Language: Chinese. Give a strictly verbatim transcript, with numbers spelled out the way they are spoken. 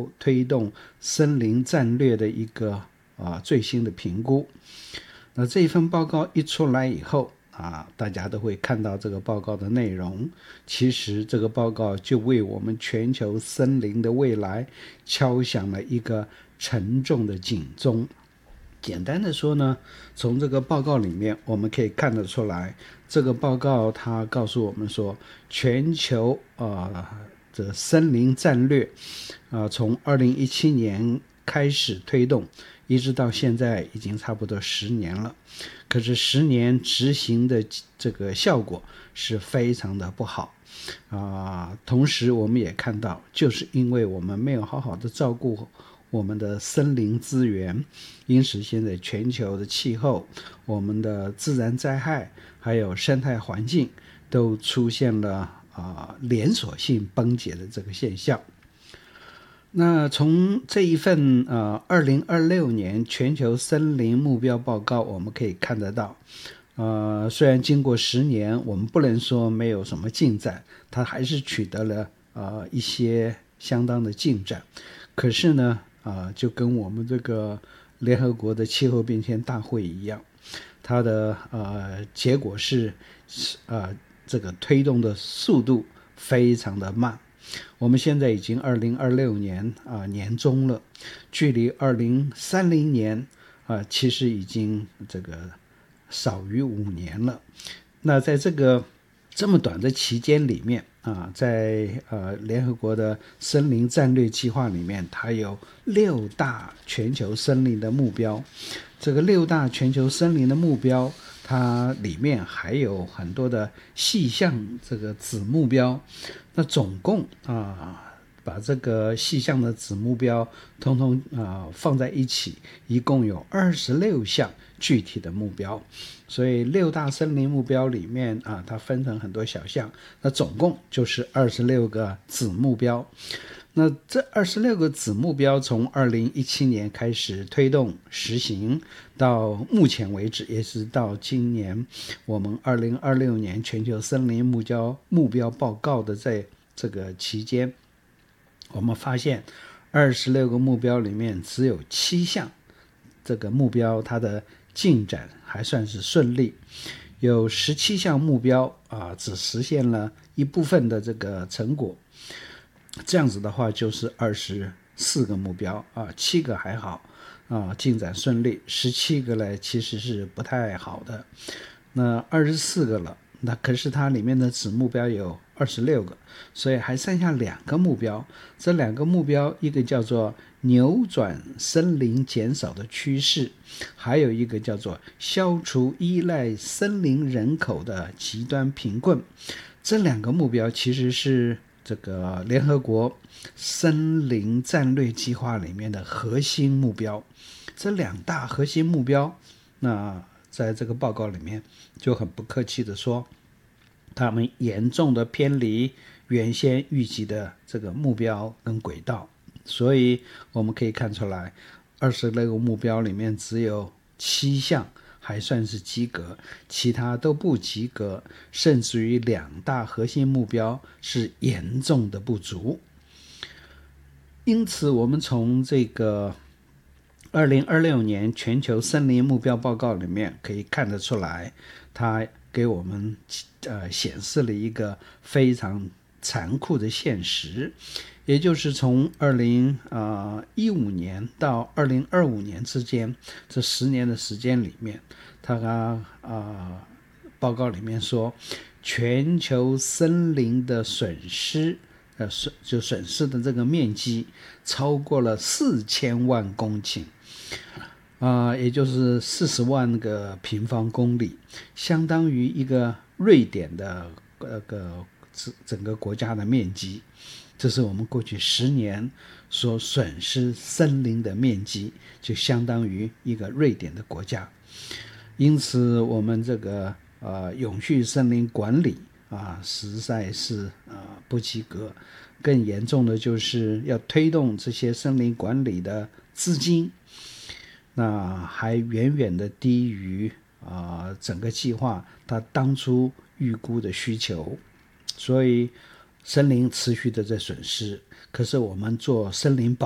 球推动森林战略的一个、呃、最新的评估。那这一份报告一出来以后啊，大家都会看到这个报告的内容。其实这个报告就为我们全球森林的未来敲响了一个沉重的警钟。简单的说呢，从这个报告里面我们可以看得出来，这个报告它告诉我们说，全球呃的森林战略呃从二零一七年开始推动，一直到现在已经差不多十年了。可是十年执行的这个效果是非常的不好啊、呃。同时我们也看到，就是因为我们没有好好的照顾我们的森林资源，因此现在全球的气候、我们的自然灾害还有生态环境都出现了啊、呃、连锁性崩解的这个现象。那从这一份呃二零二六年全球森林目标报告我们可以看得到，呃虽然经过十年，我们不能说没有什么进展，它还是取得了呃一些相当的进展。可是呢呃就跟我们这个联合国的气候变迁大会一样，它的呃结果是呃这个推动的速度非常的慢。我们现在已经二零二六年啊、呃、年中了，距离二零三零年啊、呃、其实已经这个少于五年了。那在这个这么短的期间里面啊，在呃联合国的森林战略计划里面，它有六大全球森林的目标。这个六大全球森林的目标，它里面还有很多的细项这个子目标。那总共啊，把这个细项的子目标通通啊放在一起，一共有二十六项具体的目标。所以六大森林目标里面啊，它分成很多小项，那总共就是二十六个子目标。那这二十六个子目标从二零一七年开始推动实行，到目前为止，也是到今年我们二零二六年全球森林目标目标报告的在这个期间，我们发现二十六个目标里面只有七项这个目标它的进展还算是顺利，有十七项目标啊只实现了一部分的这个成果。这样子的话就是二十四个目标啊，七个还好啊，进展顺利，十七个呢其实是不太好的。那二十四个了，那可是它里面的子目标有二十六个，所以还剩下两个目标。这两个目标，一个叫做扭转森林减少的趋势，还有一个叫做消除依赖森林人口的极端贫困。这两个目标其实是这个联合国森林战略计划里面的核心目标。这两大核心目标，那在这个报告里面就很不客气的说，他们严重的偏离原先预计的这个目标跟轨道。所以我们可以看出来，二十六个目标里面只有七项还算是及格，其他都不及格，甚至于两大核心目标是严重的不足。因此我们从这个二零二六年全球森林目标报告里面可以看得出来，它给我们呃显示了一个非常残酷的现实，也就是从二零一五年到二零二五年之间这十年的时间里面，它呃报告里面说，全球森林的损失呃就损失的这个面积超过了四千万公顷。啊、呃，也就是四十万个平方公里，相当于一个瑞典的呃个整个国家的面积。这是我们过去十年所损失森林的面积，就相当于一个瑞典的国家。因此，我们这个呃永续森林管理啊，实在是啊不及格。更严重的就是要推动这些森林管理的资金，那还远远的低于啊、呃、整个计划它当初预估的需求。所以森林持续的在损失，可是我们做森林保